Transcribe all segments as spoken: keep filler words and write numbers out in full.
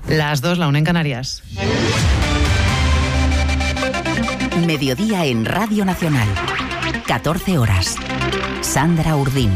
Las dos, la una en Canarias. Mediodía en Radio Nacional. catorce horas. Sandra Urdín.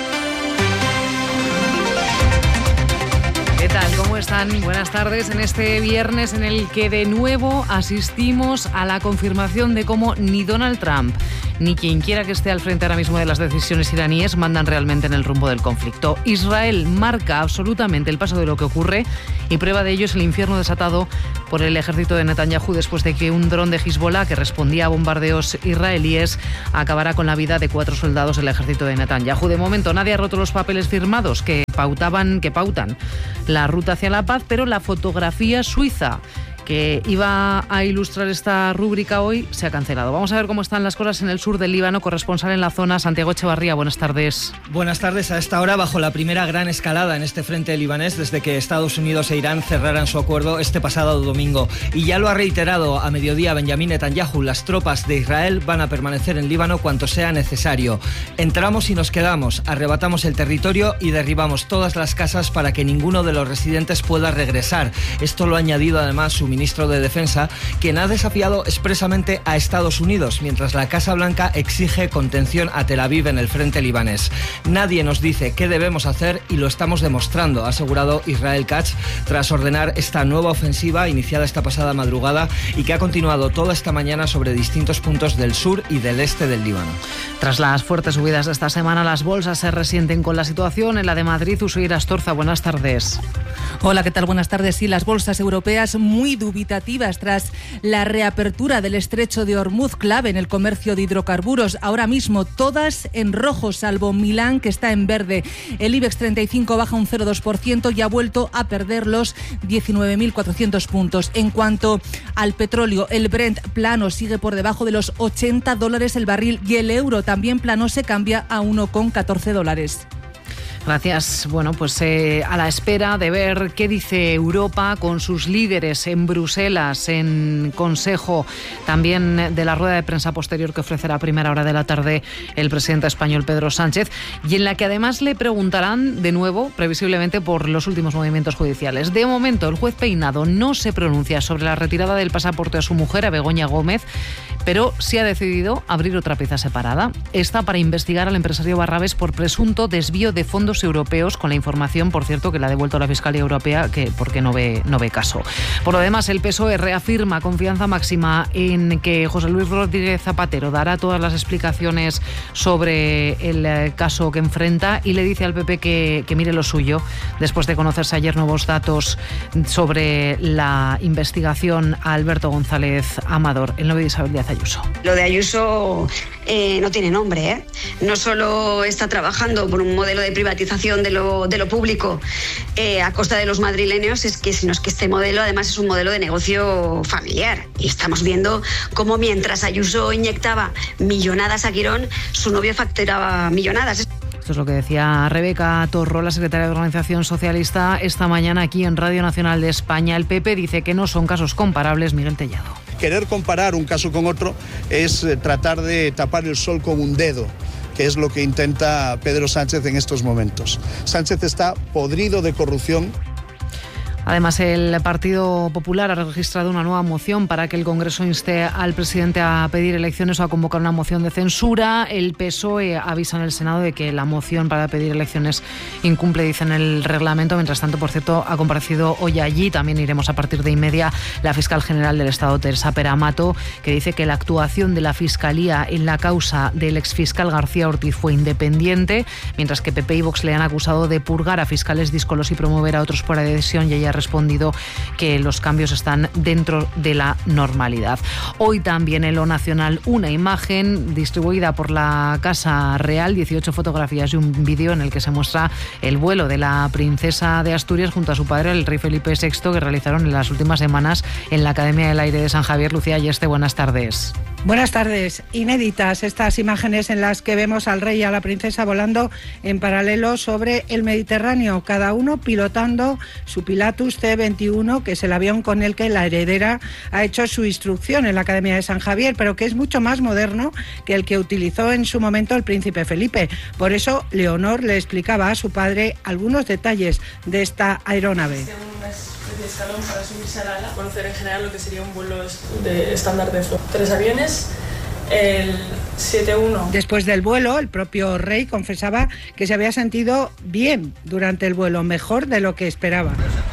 ¿Qué tal? ¿Cómo están? Buenas tardes en este viernes en el que de nuevo asistimos a la confirmación de cómo ni Donald Trump ni quien quiera que esté al frente ahora mismo de las decisiones iraníes mandan realmente en el rumbo del conflicto. Israel marca absolutamente el paso de lo que ocurre y prueba de ello es el infierno desatado por el ejército de Netanyahu después de que un dron de Hezbollah que respondía a bombardeos israelíes acabará con la vida de cuatro soldados del ejército de Netanyahu. De momento nadie ha roto los papeles firmados que pautaban, que pautan la ruta hacia la paz, pero la fotografía suiza que iba a ilustrar esta rúbrica hoy se ha cancelado. Vamos a ver cómo están las cosas en el sur del Líbano. Corresponsal en la zona, Santiago Echevarría, buenas tardes. Buenas tardes. A esta hora, bajo la primera gran escalada en este frente libanés desde que Estados Unidos e Irán cerraran su acuerdo este pasado domingo. Y ya lo ha reiterado a mediodía Benjamín Netanyahu, las tropas de Israel van a permanecer en Líbano cuanto sea necesario. Entramos y nos quedamos, arrebatamos el territorio y derribamos todas las casas para que ninguno de los residentes pueda regresar. Esto lo ha añadido además su ministro de Defensa, quien ha desafiado expresamente a Estados Unidos, mientras la Casa Blanca exige contención a Tel Aviv en el frente libanés. Nadie nos dice qué debemos hacer y lo estamos demostrando, ha asegurado Israel Katz, tras ordenar esta nueva ofensiva iniciada esta pasada madrugada y que ha continuado toda esta mañana sobre distintos puntos del sur y del este del Líbano. Tras las fuertes subidas de esta semana, las bolsas se resienten con la situación. En la de Madrid, Usuir Astorza, buenas tardes. Hola, ¿qué tal? Buenas tardes. Sí, las bolsas europeas muy dubitativas tras la reapertura del estrecho de Hormuz, clave en el comercio de hidrocarburos. Ahora mismo todas en rojo, salvo Milán, que está en verde. El IBEX treinta y cinco baja un cero coma dos por ciento y ha vuelto a perder los diecinueve mil cuatrocientos puntos. En cuanto al petróleo, el Brent plano sigue por debajo de los ochenta dólares el barril y el euro también plano se cambia a uno coma catorce dólares. Gracias. Bueno, pues eh, a la espera de ver qué dice Europa con sus líderes en Bruselas, en Consejo, también de la rueda de prensa posterior que ofrecerá a primera hora de la tarde el presidente español Pedro Sánchez, y en la que además le preguntarán de nuevo, previsiblemente, por los últimos movimientos judiciales. De momento, el juez Peinado no se pronuncia sobre la retirada del pasaporte a su mujer, a Begoña Gómez, pero sí ha decidido abrir otra pieza separada. Esta para investigar al empresario Barrabés por presunto desvío de fondos europeos, con la información, por cierto, que le ha devuelto la Fiscalía Europea, que porque no ve, no ve caso. Por lo demás, el P S O E reafirma confianza máxima en que José Luis Rodríguez Zapatero dará todas las explicaciones sobre el caso que enfrenta y le dice al P P que, que mire lo suyo, después de conocerse ayer nuevos datos sobre la investigación a Alberto González Amador, el novio de Isabel Díaz Ayuso. Lo de Ayuso eh, no tiene nombre, ¿eh? No solo está trabajando por un modelo de privatización de lo, de lo público eh, a costa de los madrileños, es que, sino es que este modelo además es un modelo de negocio familiar. Y estamos viendo cómo mientras Ayuso inyectaba millonadas a Quirón, su novio facturaba millonadas. Esto es lo que decía Rebeca Torro, la secretaria de Organización Socialista, esta mañana aquí en Radio Nacional de España. El P P dice que no son casos comparables. Miguel Tellado. Querer comparar un caso con otro es tratar de tapar el sol con un dedo, que es lo que intenta Pedro Sánchez en estos momentos. Sánchez está podrido de corrupción. Además, el Partido Popular ha registrado una nueva moción para que el Congreso inste al presidente a pedir elecciones o a convocar una moción de censura. El P S O E avisa en el Senado de que la moción para pedir elecciones incumple, dicen, el reglamento. Mientras tanto, por cierto, ha comparecido hoy allí, también iremos a partir de y media, la fiscal general del Estado, Teresa Peramato, que dice que la actuación de la Fiscalía en la causa del exfiscal García Ortiz fue independiente, mientras que P P y Vox le han acusado de purgar a fiscales díscolos y promover a otros por adhesión, y ella ha respondido que los cambios están dentro de la normalidad. Hoy también en Lo Nacional, una imagen distribuida por la Casa Real, dieciocho fotografías y un vídeo en el que se muestra el vuelo de la princesa de Asturias junto a su padre, el rey Felipe sexto, que realizaron en las últimas semanas en la Academia del Aire de San Javier. Lucía Ayeste, buenas tardes. Buenas tardes. Inéditas estas imágenes en las que vemos al rey y a la princesa volando en paralelo sobre el Mediterráneo, cada uno pilotando su Pilatus C veintiuno, que es el avión con el que la heredera ha hecho su instrucción en la Academia de San Javier, pero que es mucho más moderno que el que utilizó en su momento el príncipe Felipe. Por eso, Leonor le explicaba a su padre algunos detalles de esta aeronave. una especie de escalón para subirse al ala, conocer en general lo que sería un vuelo de estándar de flow. Tres aviones, el siete uno. Después del vuelo, el propio rey confesaba que se había sentido bien durante el vuelo, mejor de lo que esperaba.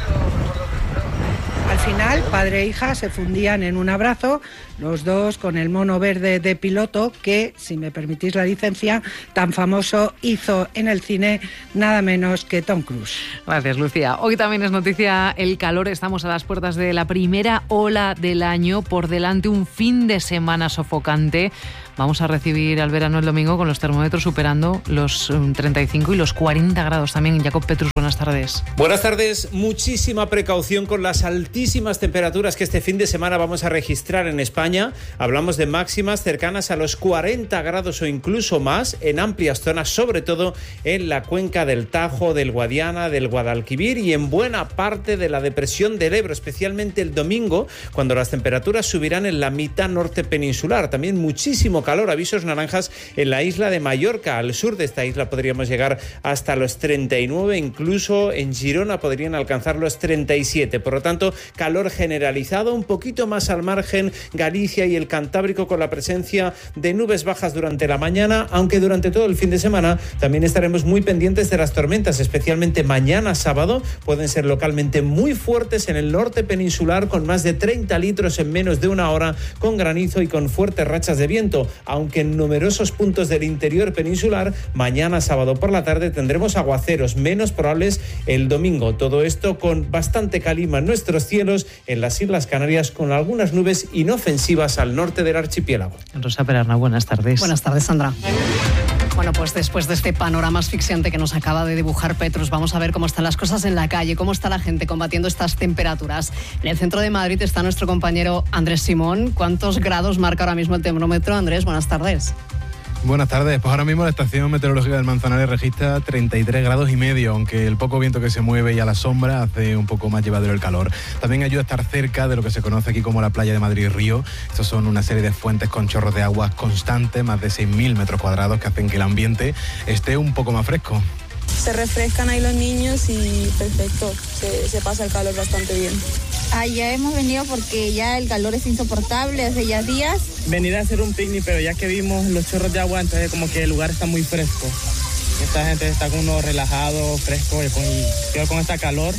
Al final, padre e hija se fundían en un abrazo, los dos con el mono verde de piloto que, si me permitís la licencia, tan famoso hizo en el cine nada menos que Tom Cruise. Gracias, Lucía. Hoy también es noticia el calor. Estamos a las puertas de la primera ola del año. Por delante un fin de semana sofocante. Vamos a recibir al verano el domingo con los termómetros superando los treinta y cinco y los cuarenta grados también. Jacob Petrus, buenas tardes. Buenas tardes. Muchísima precaución con las altísimas temperaturas que este fin de semana vamos a registrar en España. Hablamos de máximas cercanas a los cuarenta grados o incluso más en amplias zonas, sobre todo en la cuenca del Tajo, del Guadiana, del Guadalquivir y en buena parte de la depresión del Ebro, especialmente el domingo, cuando las temperaturas subirán en la mitad norte peninsular. También muchísimo calor, avisos naranjas en la isla de Mallorca. Al sur de esta isla podríamos llegar hasta los treinta y nueve, incluso en Girona podrían alcanzar los treinta y siete. Por lo tanto, calor generalizado, un poquito más al margen Galicia y el Cantábrico, con la presencia de nubes bajas durante la mañana, aunque durante todo el fin de semana también estaremos muy pendientes de las tormentas, especialmente mañana sábado. Pueden ser localmente muy fuertes en el norte peninsular, con más de treinta litros en menos de una hora, con granizo y con fuertes rachas de viento. Aunque en numerosos puntos del interior peninsular, mañana sábado por la tarde tendremos aguaceros menos probables el domingo. Todo esto con bastante calima en nuestros cielos, en las Islas Canarias, con algunas nubes inofensivas al norte del archipiélago. Rosa Perarna, buenas tardes. Buenas tardes, Sandra. Bueno, pues después de este panorama asfixiante que nos acaba de dibujar Petrus, vamos a ver cómo están las cosas en la calle, cómo está la gente combatiendo estas temperaturas. En el centro de Madrid está nuestro compañero Andrés Simón. ¿Cuántos grados marca ahora mismo el termómetro? Andrés, buenas tardes. Buenas tardes. Pues ahora mismo la estación meteorológica del Manzanares registra treinta y tres grados y medio, aunque el poco viento que se mueve y a la sombra hace un poco más llevadero el calor. También ayuda a estar cerca de lo que se conoce aquí como la playa de Madrid-Río. Estos son una serie de fuentes con chorros de agua constantes, más de seis mil metros cuadrados, que hacen que el ambiente esté un poco más fresco. Se refrescan ahí los niños y perfecto, se, se pasa el calor bastante bien. Allá hemos venido porque ya el calor es insoportable hace ya días. Venir a hacer un picnic, pero ya que vimos los chorros de agua, entonces como que el lugar está muy fresco. Esta gente está con uno relajado, fresco y con, y con esta calor.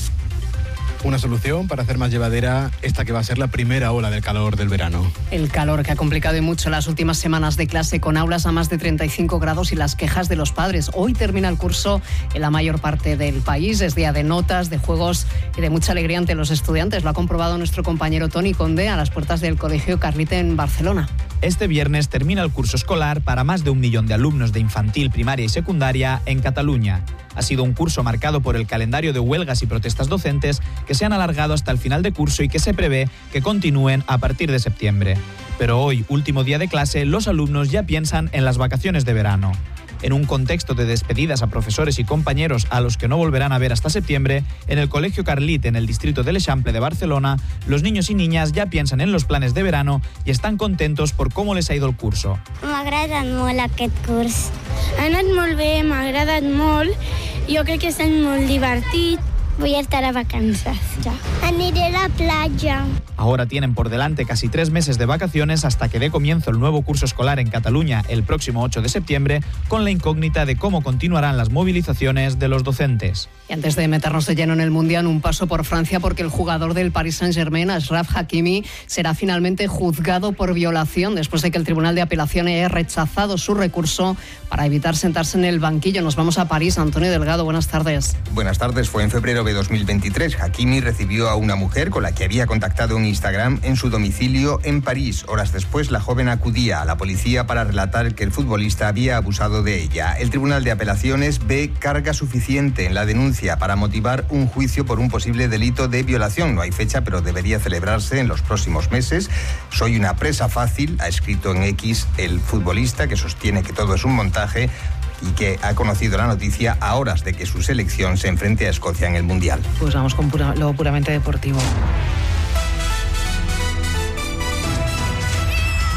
Una solución para hacer más llevadera esta que va a ser la primera ola del calor del verano. El calor que ha complicado y mucho las últimas semanas de clase, con aulas a más de treinta y cinco grados y las quejas de los padres. Hoy termina el curso en la mayor parte del país. Es día de notas, de juegos y de mucha alegría ante los estudiantes. Lo ha comprobado nuestro compañero Toni Conde a las puertas del Colegio Carlite en Barcelona. Este viernes termina el curso escolar para más de un millón de alumnos de infantil, primaria y secundaria en Cataluña. Ha sido un curso marcado por el calendario de huelgas y protestas docentes que se han alargado hasta el final de curso y que se prevé que continúen a partir de septiembre. Pero hoy, último día de clase, los alumnos ya piensan en las vacaciones de verano. En un contexto de despedidas a profesores y compañeros a los que no volverán a ver hasta septiembre, en el Colegio Carlit, en el distrito de l'Eixample de Barcelona, los niños y niñas ya piensan en los planes de verano y están contentos por cómo les ha ido el curso. M'ha agradat molt aquest curs. Ha anat molt bé, m'ha agradat molt. Jo crec que és molt divertit. Voy a estar a vacances ya. Aniré a la playa. Ahora tienen por delante casi tres meses de vacaciones hasta que dé comienzo el nuevo curso escolar en Cataluña el próximo ocho de septiembre, con la incógnita de cómo continuarán las movilizaciones de los docentes. Y antes de meternos de lleno en el Mundial, un paso por Francia, porque el jugador del Paris Saint-Germain, Achraf Hakimi, será finalmente juzgado por violación después de que el Tribunal de Apelación haya rechazado su recurso para evitar sentarse en el banquillo. Nos vamos a París. Antonio Delgado, buenas tardes. Buenas tardes. Fue en febrero de dos mil veintitrés. Hakimi recibió a una mujer con la que había contactado en Instagram en su domicilio en París. Horas después, la joven acudía a la policía para relatar que el futbolista había abusado de ella. El Tribunal de Apelaciones ve carga suficiente en la denuncia para motivar un juicio por un posible delito de violación. No hay fecha, pero debería celebrarse en los próximos meses. Soy una presa fácil, ha escrito en X el futbolista, que sostiene que todo es un montaje y que ha conocido la noticia a horas de que su selección se enfrente a Escocia en el Mundial. Pues vamos con pura, lo puramente deportivo. Dani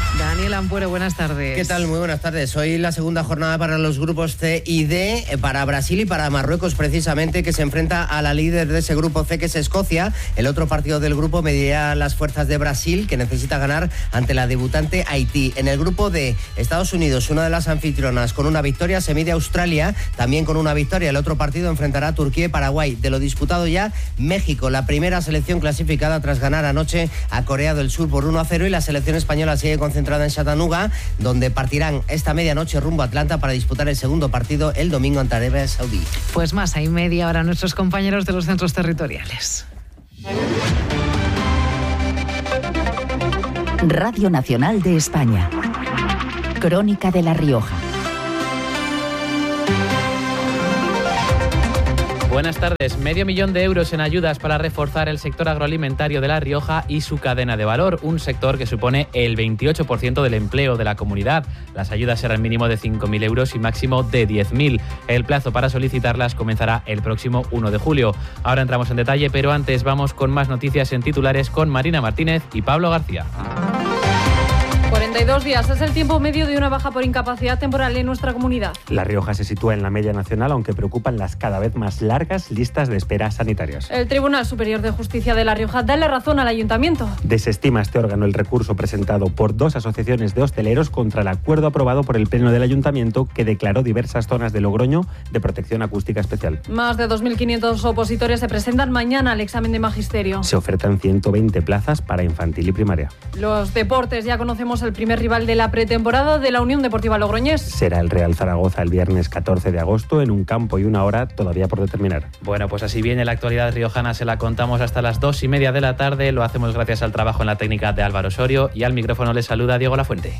Daniel Ampuero, buenas tardes. ¿Qué tal? Muy buenas tardes. Hoy la segunda jornada para los grupos C y D, para Brasil y para Marruecos precisamente, que se enfrenta a la líder de ese grupo C, que es Escocia. El otro partido del grupo medirá las fuerzas de Brasil, que necesita ganar ante la debutante Haití. En el grupo D, Estados Unidos, una de las anfitrionas, con una victoria, se mide a Australia, también con una victoria. El otro partido enfrentará a Turquía y Paraguay. De lo disputado ya, México, la primera selección clasificada tras ganar anoche a Corea del Sur por uno a cero, y la selección española sigue concentrada en Chattanooga, donde partirán esta medianoche rumbo a Atlanta para disputar el segundo partido el domingo ante Arabia Saudí. Pues más, hay media hora nuestros compañeros de los centros territoriales. Radio Nacional de España. Crónica de La Rioja. Buenas tardes. Medio millón de euros en ayudas para reforzar el sector agroalimentario de La Rioja y su cadena de valor, un sector que supone el veintiocho por ciento del empleo de la comunidad. Las ayudas serán mínimo de cinco mil euros y máximo de diez mil. El plazo para solicitarlas comenzará el próximo uno de julio. Ahora entramos en detalle, pero antes vamos con más noticias en titulares con Marina Martínez y Pablo García. cuarenta y dos días es el tiempo medio de una baja por incapacidad temporal en nuestra comunidad. La Rioja se sitúa en la media nacional, aunque preocupan las cada vez más largas listas de espera sanitarias. El Tribunal Superior de Justicia de La Rioja da la razón al Ayuntamiento. Desestima este órgano el recurso presentado por dos asociaciones de hosteleros contra el acuerdo aprobado por el Pleno del Ayuntamiento, que declaró diversas zonas de Logroño de protección acústica especial. Más de dos mil quinientos opositores se presentan mañana al examen de magisterio. Se ofertan ciento veinte plazas para infantil y primaria. Los deportes, ya conocemos el primer rival de la pretemporada de la Unión Deportiva Logroñés. Será el Real Zaragoza el viernes catorce de agosto en un campo y una hora todavía por determinar. Bueno, pues así viene la actualidad riojana, se la contamos hasta las dos y media de la tarde. Lo hacemos gracias al trabajo en la técnica de Álvaro Osorio, y al micrófono les saluda Diego Lafuente.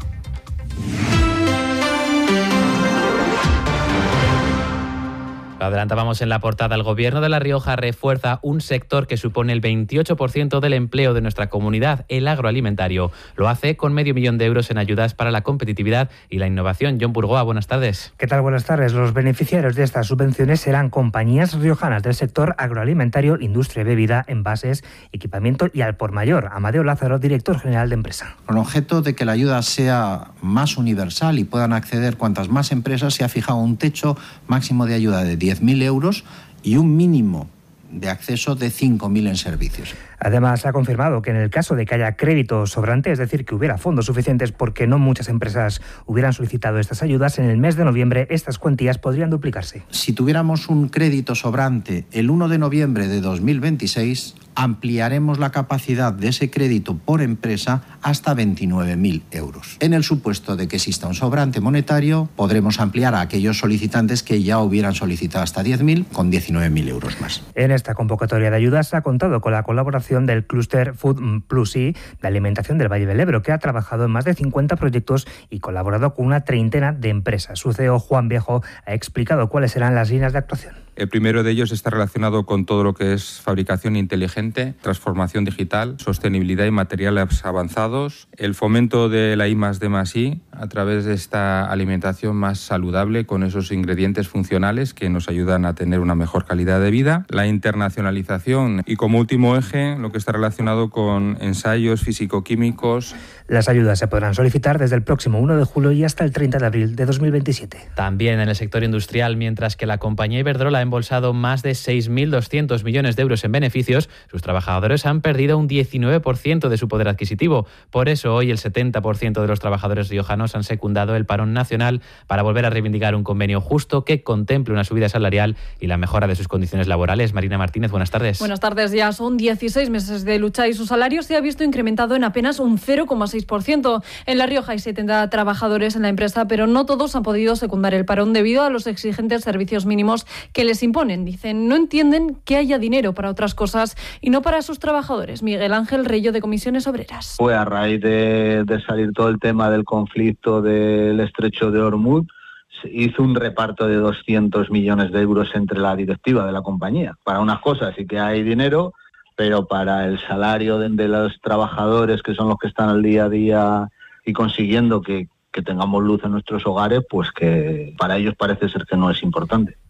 Lo adelantábamos en la portada. El Gobierno de La Rioja refuerza un sector que supone el veintiocho por ciento del empleo de nuestra comunidad, el agroalimentario. Lo hace con medio millón de euros en ayudas para la competitividad y la innovación. John Burgoa, buenas tardes. ¿Qué tal? Buenas tardes. Los beneficiarios de estas subvenciones serán compañías riojanas del sector agroalimentario, industria y bebida, envases, equipamiento y al por mayor. Amadeo Lázaro, director general de empresa. Con objeto de que la ayuda sea más universal y puedan acceder cuantas más empresas, se ha fijado un techo máximo de ayuda de diez mil euros y un mínimo de acceso de cinco mil en servicios. Además, ha confirmado que en el caso de que haya crédito sobrante, es decir, que hubiera fondos suficientes porque no muchas empresas hubieran solicitado estas ayudas, en el mes de noviembre estas cuantías podrían duplicarse. Si tuviéramos un crédito sobrante el uno de noviembre de dos mil veintiséis, ampliaremos la capacidad de ese crédito por empresa hasta veintinueve mil euros. En el supuesto de que exista un sobrante monetario, podremos ampliar a aquellos solicitantes que ya hubieran solicitado hasta diez mil con diecinueve mil euros más. En esta convocatoria de ayudas ha contado con la colaboración del clúster Food Plus I de alimentación del Valle del Ebro, que ha trabajado en más de cincuenta proyectos y colaborado con una treintena de empresas. Su C E O, Juan Viejo, ha explicado cuáles serán las líneas de actuación. El primero de ellos está relacionado con todo lo que es fabricación inteligente, transformación digital, sostenibilidad y materiales avanzados, el fomento de la I más D más I a través de esta alimentación más saludable con esos ingredientes funcionales que nos ayudan a tener una mejor calidad de vida, la internacionalización y, como último eje, lo que está relacionado con ensayos físico-químicos. Las ayudas se podrán solicitar desde el próximo uno de julio y hasta el treinta de abril de dos mil veintisiete. También en el sector industrial, mientras que la compañía Iberdrola ha embolsado más de seis mil doscientos millones de euros en beneficios, sus trabajadores han perdido un diecinueve por ciento de su poder adquisitivo. Por eso hoy el setenta por ciento de los trabajadores riojanos han secundado el parón nacional para volver a reivindicar un convenio justo que contemple una subida salarial y la mejora de sus condiciones laborales. Marina Martínez, buenas tardes. Buenas tardes. Ya son dieciséis meses de lucha y su salario se ha visto incrementado en apenas un cero coma seis por ciento. En La Rioja hay setenta trabajadores en la empresa, pero no todos han podido secundar el parón debido a los exigentes servicios mínimos que les imponen. Dicen, no entienden que haya dinero para otras cosas y no para sus trabajadores. Miguel Ángel Reyo, de Comisiones Obreras. Fue a raíz de, de salir todo el tema del conflicto del estrecho de Hormuz, se hizo un reparto de doscientos millones de euros entre la directiva de la compañía. Para unas cosas sí que hay dinero, pero para el salario de, de los trabajadores, que son los que están al día a día y consiguiendo que, que tengamos luz en nuestros hogares, pues que para ellos parece ser que no es importante.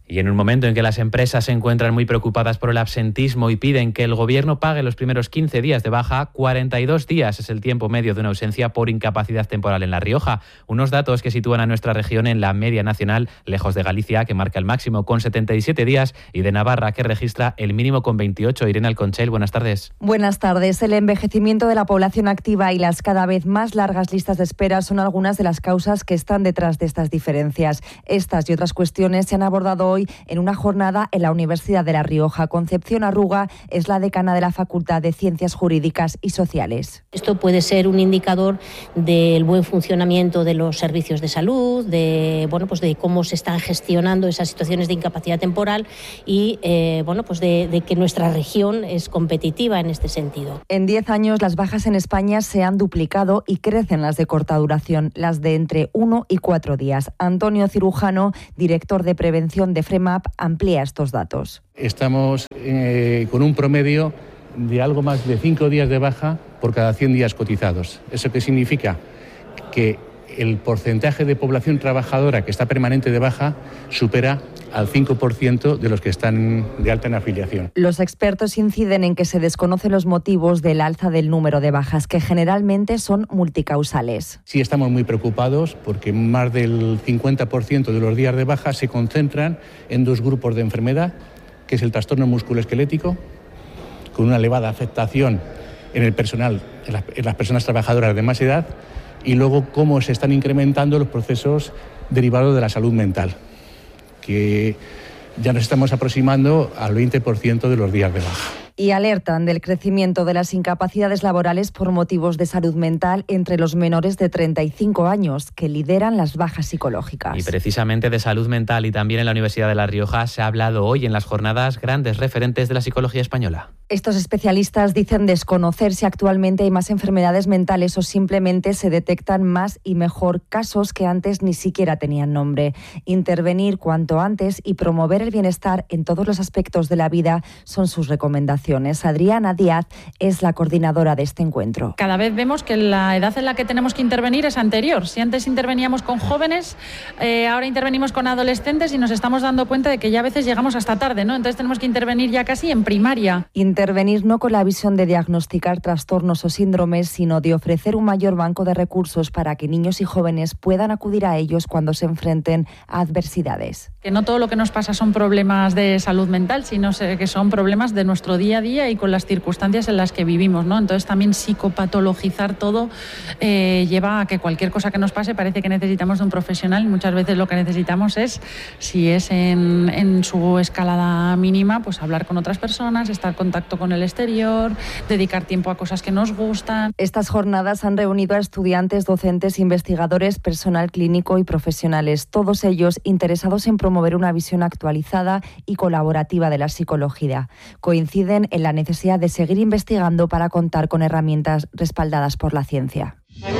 Y en un momento en que las empresas se encuentran muy preocupadas por el absentismo y piden que el gobierno pague los primeros quince días de baja, cuarenta y dos días es el tiempo medio de una ausencia por incapacidad temporal en La Rioja. Unos datos que sitúan a nuestra región en la media nacional, lejos de Galicia, que marca el máximo con setenta y siete días, y de Navarra, que registra el mínimo con veintiocho. Irene Alconchel, buenas tardes. Buenas tardes. El envejecimiento de la población activa y las cada vez más largas listas de espera son algunas de las causas que están detrás de estas diferencias. Estas y otras cuestiones se han abordado hoy en una jornada en la Universidad de La Rioja. Concepción Arruga es la decana de la Facultad de Ciencias Jurídicas y Sociales. Esto puede ser un indicador del buen funcionamiento de los servicios de salud, de bueno pues de cómo se están gestionando esas situaciones de incapacidad temporal y eh, bueno pues de, de que nuestra región es competitiva en este sentido. En diez años las bajas en España se han duplicado y crecen las de corta duración, las de entre uno y cuatro días. Antonio Cirujano, director de prevención de FREMAP, amplía estos datos. Estamos eh, con un promedio de algo más de cinco días de baja por cada cien días cotizados. ¿Eso qué significa? Que el porcentaje de población trabajadora que está permanente de baja supera al cinco por ciento de los que están de alta en afiliación. Los expertos inciden en que se desconocen los motivos del alza del número de bajas, que generalmente son multicausales. Sí estamos muy preocupados porque más del cincuenta por ciento de los días de baja se concentran en dos grupos de enfermedad, que es el trastorno musculoesquelético, con una elevada afectación en el personal, en las, en las personas trabajadoras de más edad, y luego cómo se están incrementando los procesos derivados de la salud mental, que ya nos estamos aproximando al veinte por ciento de los días de baja. Y alertan del crecimiento de las incapacidades laborales por motivos de salud mental entre los menores de treinta y cinco años, que lideran las bajas psicológicas. Y precisamente de salud mental y también en la Universidad de La Rioja se ha hablado hoy en las jornadas grandes referentes de la psicología española. Estos especialistas dicen desconocer si actualmente hay más enfermedades mentales o simplemente se detectan más y mejor casos que antes ni siquiera tenían nombre. Intervenir cuanto antes y promover el bienestar en todos los aspectos de la vida son sus recomendaciones. Adriana Díaz es la coordinadora de este encuentro. Cada vez vemos que la edad en la que tenemos que intervenir es anterior. Si antes interveníamos con jóvenes, eh, ahora intervenimos con adolescentes y nos estamos dando cuenta de que ya a veces llegamos hasta tarde, ¿no? Entonces tenemos que intervenir ya casi en primaria. Intervenir no con la visión de diagnosticar trastornos o síndromes, sino de ofrecer un mayor banco de recursos para que niños y jóvenes puedan acudir a ellos cuando se enfrenten a adversidades. Que no todo lo que nos pasa son problemas de salud mental, sino que son problemas de nuestro día a día y con las circunstancias en las que vivimos, ¿no? Entonces también psicopatologizar todo eh, lleva a que cualquier cosa que nos pase parece que necesitamos de un profesional, y muchas veces lo que necesitamos es, si es en, en su escalada mínima, pues hablar con otras personas, estar en contacto con el exterior, dedicar tiempo a cosas que nos gustan. Estas jornadas han reunido a estudiantes, docentes, investigadores, personal clínico y profesionales, todos ellos interesados en promover una visión actualizada y colaborativa de la psicología. Coinciden en la necesidad de seguir investigando para contar con herramientas respaldadas por la ciencia.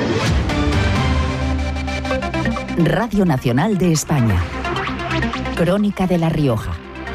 Radio Nacional de España. Crónica de La Rioja.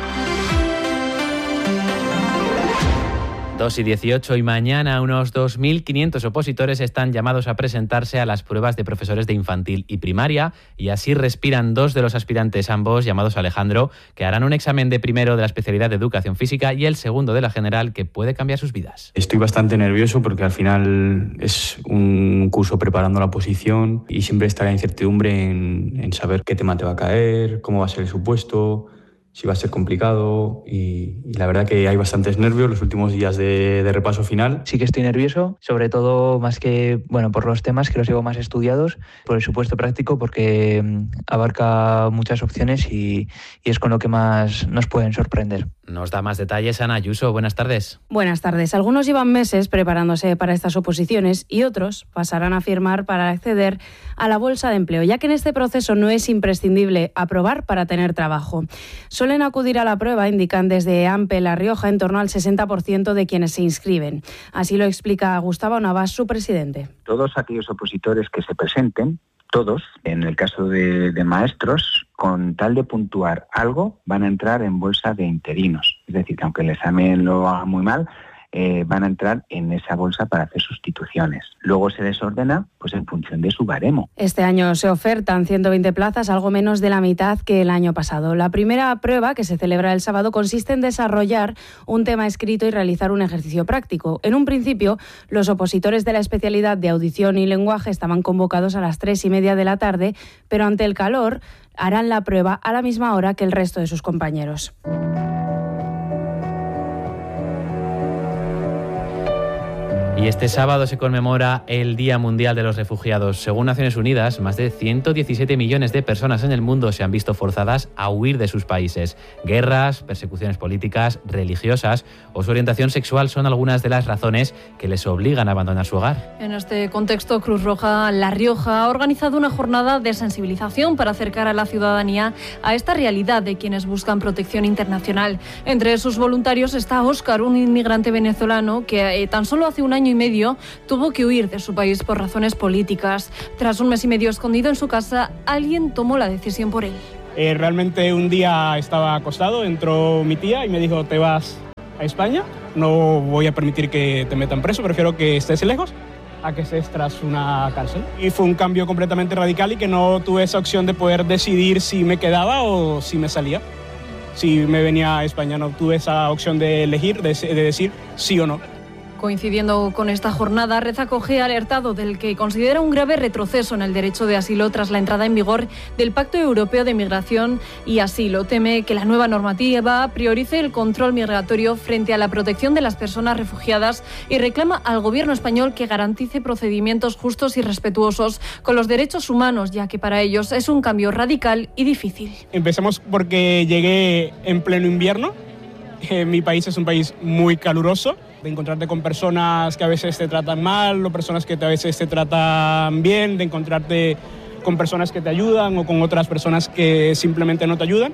dos y dieciocho y mañana unos dos mil quinientos opositores están llamados a presentarse a las pruebas de profesores de infantil y primaria, y así respiran dos de los aspirantes, ambos llamados Alejandro, que harán un examen de primero de la especialidad de Educación Física y el segundo de la general, que puede cambiar sus vidas. Estoy bastante nervioso porque al final es un curso preparando la oposición y siempre está la incertidumbre en, en saber qué tema te va a caer, cómo va a ser el supuesto, si va a ser complicado, y, y la verdad que hay bastantes nervios los últimos días de, de repaso final. Sí que estoy nervioso, sobre todo más que, bueno, por los temas que los llevo más estudiados, por el supuesto práctico, porque um, abarca muchas opciones y, y es con lo que más nos pueden sorprender. Nos da más detalles Ana Ayuso. Buenas tardes. Buenas tardes. Algunos llevan meses preparándose para estas oposiciones y otros pasarán a firmar para acceder a la bolsa de empleo, ya que en este proceso no es imprescindible aprobar para tener trabajo. Suelen acudir a la prueba, indican desde AMPE La Rioja, en torno al sesenta por ciento de quienes se inscriben. Así lo explica Gustavo Navas, su presidente. Todos aquellos opositores que se presenten, todos, en el caso de, de maestros, con tal de puntuar algo, van a entrar en bolsa de interinos. Es decir, que aunque el examen lo haga muy mal, eh, van a entrar en esa bolsa para hacer sustituciones. Luego se desordena pues en función de su baremo. Este año se ofertan ciento veinte plazas, algo menos de la mitad que el año pasado. La primera prueba, que se celebra el sábado, consiste en desarrollar un tema escrito y realizar un ejercicio práctico. En un principio, los opositores de la especialidad de audición y lenguaje estaban convocados a las tres y media de la tarde, pero ante el calor harán la prueba a la misma hora que el resto de sus compañeros. Y este sábado se conmemora el Día Mundial de los Refugiados. Según Naciones Unidas, más de ciento diecisiete millones de personas en el mundo se han visto forzadas a huir de sus países. Guerras, persecuciones políticas, religiosas o su orientación sexual son algunas de las razones que les obligan a abandonar su hogar. En este contexto, Cruz Roja La Rioja ha organizado una jornada de sensibilización para acercar a la ciudadanía a esta realidad de quienes buscan protección internacional. Entre sus voluntarios está Óscar, un inmigrante venezolano que eh, tan solo hace un año y medio tuvo que huir de su país por razones políticas. Tras un mes y medio escondido en su casa, alguien tomó la decisión por él. Eh, realmente un día estaba acostado, entró mi tía y me dijo: te vas a España, no voy a permitir que te metan preso, prefiero que estés lejos a que estés tras una cárcel. Y fue un cambio completamente radical y que no tuve esa opción de poder decidir si me quedaba o si me salía. Si me venía a España no tuve esa opción de elegir, de, de decir sí o no. Coincidiendo con esta jornada, Red Acoge ha alertado del que considera un grave retroceso en el derecho de asilo tras la entrada en vigor del Pacto Europeo de Migración y Asilo. Teme que la nueva normativa priorice el control migratorio frente a la protección de las personas refugiadas y reclama al Gobierno español que garantice procedimientos justos y respetuosos con los derechos humanos, ya que para ellos es un cambio radical y difícil. Empecemos porque llegué en pleno invierno. Eh, mi país es un país muy caluroso. De encontrarte con personas que a veces te tratan mal o personas que a veces te tratan bien, de encontrarte con personas que te ayudan o con otras personas que simplemente no te ayudan.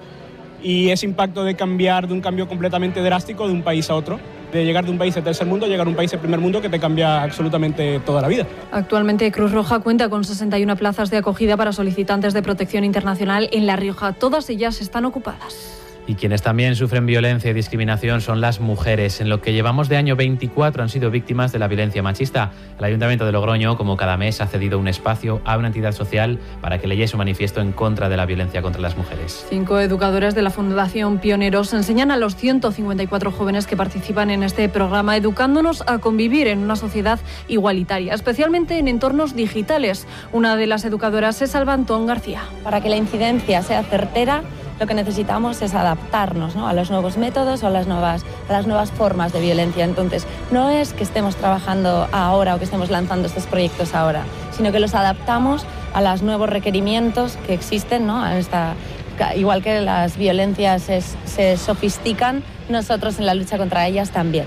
Y ese impacto de cambiar, de un cambio completamente drástico de un país a otro, de llegar de un país de tercer mundo a llegar a un país de primer mundo que te cambia absolutamente toda la vida. Actualmente Cruz Roja cuenta con sesenta y una plazas de acogida para solicitantes de protección internacional en La Rioja. Todas ellas están ocupadas. Y quienes también sufren violencia y discriminación son las mujeres. En lo que llevamos de año veinticuatro han sido víctimas de la violencia machista. El Ayuntamiento de Logroño, como cada mes, ha cedido un espacio a una entidad social para que leyese un manifiesto en contra de la violencia contra las mujeres. Cinco educadoras de la Fundación Pioneros enseñan a los ciento cincuenta y cuatro jóvenes que participan en este programa, educándonos a convivir en una sociedad igualitaria, especialmente en entornos digitales. Una de las educadoras es Alba Antón García. Para que la incidencia sea certera, lo que necesitamos es adaptarnos, ¿no?, a los nuevos métodos o a las nuevas, a las nuevas formas de violencia. Entonces, no es que estemos trabajando ahora o que estemos lanzando estos proyectos ahora, sino que los adaptamos a los nuevos requerimientos que existen, ¿no? A esta, igual que las violencias se, se sofistican, nosotros en la lucha contra ellas también.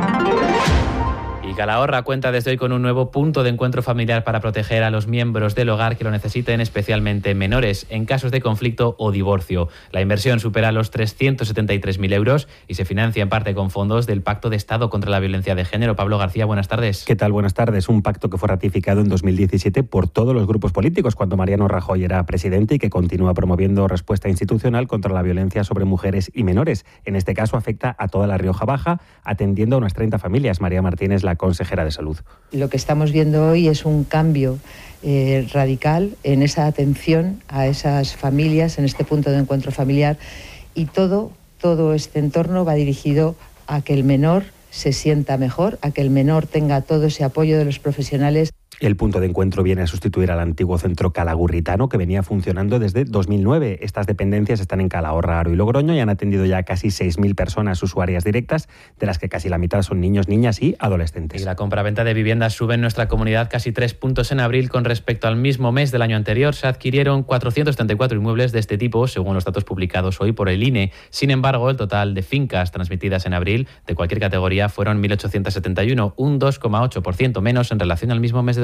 Y Calahorra cuenta desde hoy con un nuevo punto de encuentro familiar para proteger a los miembros del hogar que lo necesiten, especialmente menores, en casos de conflicto o divorcio. La inversión supera los trescientos setenta y tres mil euros y se financia en parte con fondos del Pacto de Estado contra la Violencia de Género. Pablo García, buenas tardes. ¿Qué tal? Buenas tardes. Un pacto que fue ratificado en dos mil diecisiete por todos los grupos políticos cuando Mariano Rajoy era presidente y que continúa promoviendo respuesta institucional contra la violencia sobre mujeres y menores. En este caso afecta a toda la Rioja Baja, atendiendo a unas treinta familias. María Martínez, la consejera de Salud. Lo que estamos viendo hoy es un cambio eh, radical en esa atención a esas familias, en este punto de encuentro familiar, y todo, todo este entorno va dirigido a que el menor se sienta mejor, a que el menor tenga todo ese apoyo de los profesionales. El punto de encuentro viene a sustituir al antiguo centro calagurritano que venía funcionando desde dos mil nueve. Estas dependencias están en Calahorra, Aro y Logroño y han atendido ya a casi seis mil personas usuarias directas, de las que casi la mitad son niños, niñas y adolescentes. Y la compraventa de viviendas sube en nuestra comunidad casi tres puntos en abril con respecto al mismo mes del año anterior. Se adquirieron cuatrocientos setenta y cuatro inmuebles de este tipo, según los datos publicados hoy por el I N E. Sin embargo, el total de fincas transmitidas en abril de cualquier categoría fueron mil ochocientos setenta y uno, un dos coma ocho por ciento menos en relación al mismo mes de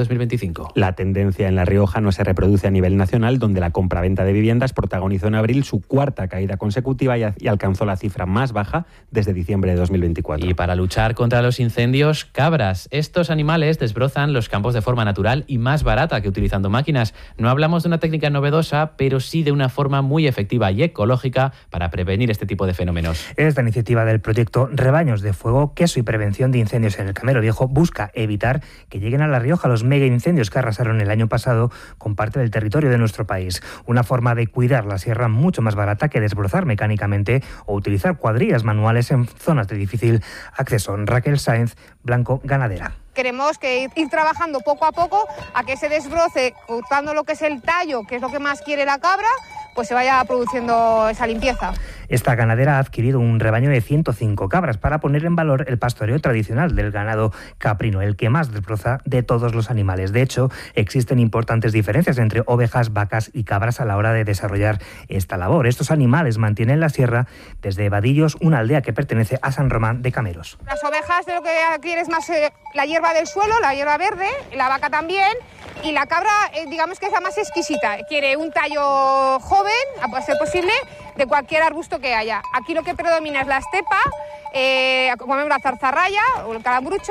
dos mil veinticinco. La tendencia en La Rioja no se reproduce a nivel nacional, donde la compraventa de viviendas protagonizó en abril su cuarta caída consecutiva y alcanzó la cifra más baja desde diciembre de dos mil veinticuatro. Y para luchar contra los incendios, cabras. Estos animales desbrozan los campos de forma natural y más barata que utilizando máquinas. No hablamos de una técnica novedosa, pero sí de una forma muy efectiva y ecológica para prevenir este tipo de fenómenos. Esta iniciativa del proyecto Rebaños de Fuego, Queso y Prevención de Incendios en el Camero Viejo busca evitar que lleguen a La Rioja los mega incendios que arrasaron el año pasado con parte del territorio de nuestro país. Una forma de cuidar la sierra mucho más barata que desbrozar mecánicamente o utilizar cuadrillas manuales en zonas de difícil acceso. Raquel Sáenz, Blanco, ganadera. Queremos que ir trabajando poco a poco a que ese desbroce, cortando lo que es el tallo, que es lo que más quiere la cabra, pues se vaya produciendo esa limpieza. Esta ganadera ha adquirido un rebaño de ciento cinco cabras para poner en valor el pastoreo tradicional del ganado caprino, el que más desbroza de todos los animales. De hecho, existen importantes diferencias entre ovejas, vacas y cabras a la hora de desarrollar esta labor. Estos animales mantienen la sierra desde Vadillos, una aldea que pertenece a San Román de Cameros. Las ovejas de lo que quieren es más eh, la hierba del suelo, la hierba verde, la vaca también, y la cabra eh, digamos que es la más exquisita. Quiere un tallo joven, a ser posible, de cualquier arbusto que haya. Aquí lo que predomina es la estepa, eh, como la zarzarraya o el calambrucho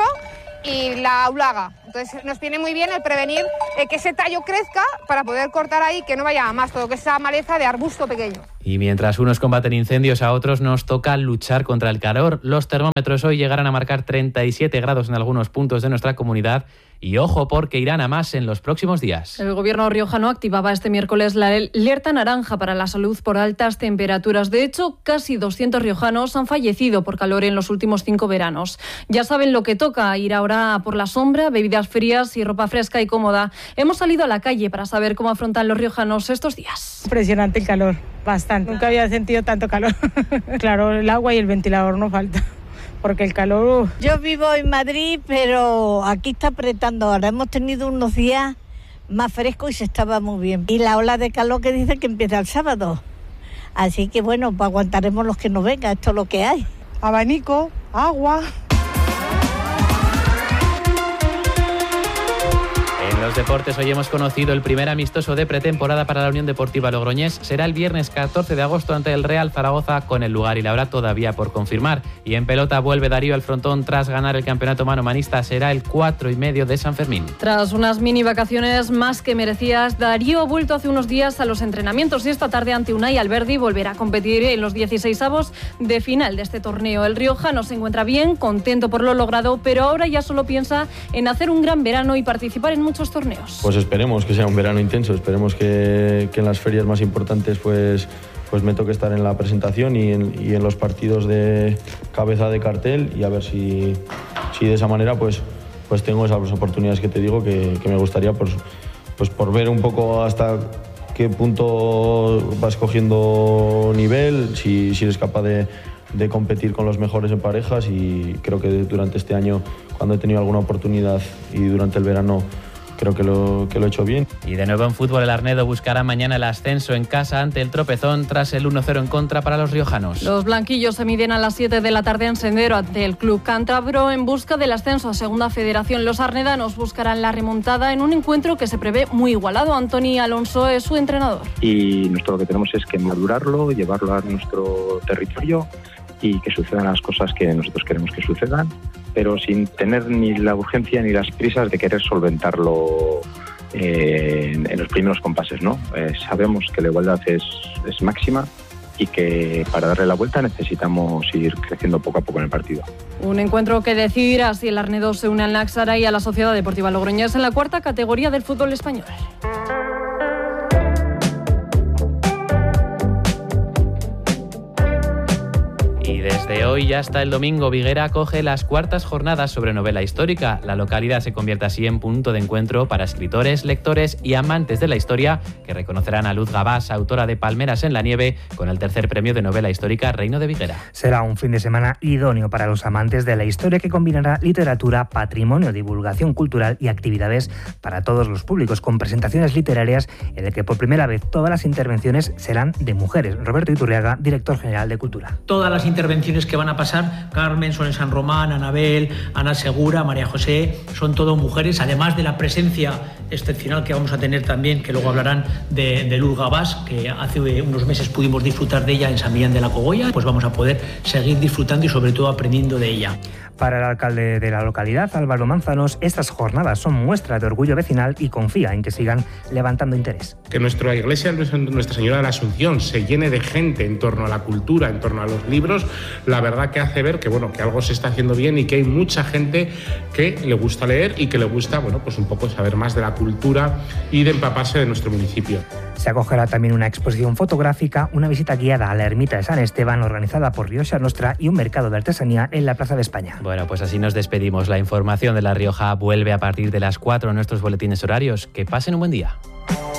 y la aulaga. Entonces nos viene muy bien el prevenir eh, que ese tallo crezca para poder cortar ahí, que no vaya a más todo que esa maleza de arbusto pequeño. Y mientras unos combaten incendios, a otros nos toca luchar contra el calor. Los termómetros hoy llegarán a marcar treinta y siete grados en algunos puntos de nuestra comunidad. Y ojo, porque irán a más en los próximos días. El gobierno riojano activaba este miércoles la alerta naranja para la salud por altas temperaturas. De hecho, casi doscientos riojanos han fallecido por calor en los últimos cinco veranos. Ya saben lo que toca, ir ahora por la sombra, bebidas frías y ropa fresca y cómoda. Hemos salido a la calle para saber cómo afrontan los riojanos estos días. Impresionante el calor, bastante. Nunca había sentido tanto calor. Claro, el agua y el ventilador no falta. Porque el calor... Yo vivo en Madrid, pero aquí está apretando ahora. Hemos tenido unos días más frescos y se estaba muy bien. Y la ola de calor que dice que empieza el sábado. Así que bueno, pues aguantaremos los que nos vengan, esto es lo que hay. Abanico, agua... En los deportes hoy hemos conocido el primer amistoso de pretemporada para la Unión Deportiva Logroñés. Será el viernes catorce de agosto ante el Real Zaragoza, con el lugar y la hora todavía por confirmar. Y en pelota vuelve Darío al frontón tras ganar el campeonato manomanista. Será el cuatro y medio de San Fermín. Tras unas mini vacaciones más que merecidas, Darío ha vuelto hace unos días a los entrenamientos y esta tarde ante Unai Alberdi volverá a competir en los dieciseisavos de final de este torneo. El riojano se encuentra bien, contento por lo logrado, pero ahora ya solo piensa en hacer un gran verano y participar en muchos torneos. Pues esperemos que sea un verano intenso, esperemos que, que en las ferias más importantes pues, pues me toque estar en la presentación y en, y en los partidos de cabeza de cartel, y a ver si, si de esa manera pues, pues tengo esas oportunidades que te digo que, que me gustaría, pues, pues por ver un poco hasta qué punto vas cogiendo nivel, si, si eres capaz de, de competir con los mejores en parejas, y creo que durante este año, cuando he tenido alguna oportunidad y durante el verano, creo que lo, que lo he hecho bien. Y de nuevo en fútbol, el Arnedo buscará mañana el ascenso en casa ante el Tropezón tras el uno cero en contra para los riojanos. Los blanquillos se miden a las siete de la tarde en Sendero ante el Club Cántabro en busca del ascenso a Segunda Federación. Los arnedanos buscarán la remontada en un encuentro que se prevé muy igualado. Antoni Alonso es su entrenador. Y nosotros lo que tenemos es que madurarlo, llevarlo a nuestro territorio y que sucedan las cosas que nosotros queremos que sucedan, pero sin tener ni la urgencia ni las prisas de querer solventarlo eh, en, en los primeros compases, ¿no? Eh, sabemos que la igualdad es, es máxima y que para darle la vuelta necesitamos ir creciendo poco a poco en el partido. Un encuentro que decidirá si el Arnedo se une al Naxara y a la Sociedad Deportiva Logroñés en la cuarta categoría del fútbol español. Y desde hoy y hasta el domingo, Viguera acoge las cuartas jornadas sobre novela histórica. La localidad se convierte así en punto de encuentro para escritores, lectores y amantes de la historia, que reconocerán a Luz Gabás, autora de Palmeras en la nieve, con el tercer premio de novela histórica Reino de Viguera. Será un fin de semana idóneo para los amantes de la historia, que combinará literatura, patrimonio, divulgación cultural y actividades para todos los públicos, con presentaciones literarias en el que por primera vez todas las intervenciones serán de mujeres. Roberto Iturriaga, director general de Cultura. Todas las intervenciones que van van a pasar, Carmen, Sonia San Román, Anabel, Ana Segura, María José, son todo mujeres, además de la presencia excepcional que vamos a tener también, que luego hablarán de, de Luz Gabás, que hace unos meses pudimos disfrutar de ella en San Millán de la Cogolla, pues vamos a poder seguir disfrutando y sobre todo aprendiendo de ella. Para el alcalde de la localidad, Álvaro Manzanos, estas jornadas son muestra de orgullo vecinal y confía en que sigan levantando interés. Que nuestra iglesia, Nuestra Señora de la Asunción, se llene de gente en torno a la cultura, en torno a los libros, la verdad que hace ver que, bueno, que algo se está haciendo bien y que hay mucha gente que le gusta leer y que le gusta, bueno, pues un poco saber más de la cultura y de empaparse de nuestro municipio. Se acogerá también una exposición fotográfica, una visita guiada a la ermita de San Esteban organizada por Rioja Nostra y un mercado de artesanía en la Plaza de España. Bueno, pues así nos despedimos. La información de La Rioja vuelve a partir de las cuatro en nuestros boletines horarios. Que pasen un buen día.